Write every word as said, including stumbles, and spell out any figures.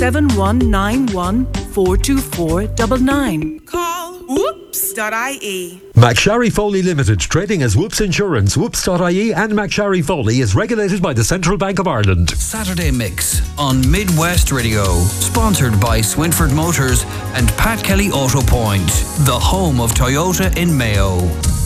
seven one nine one, four two four nine nine. Call whoops dot I E. McSharry Foley Limited, trading as Whoops Insurance, whoops dot I E and McSharry Foley is regulated by the Central Bank of Ireland. Saturday Mix on Midwest Radio, sponsored by Swinford Motors and Pat Kelly Auto Point, the home of Toyota in Mayo.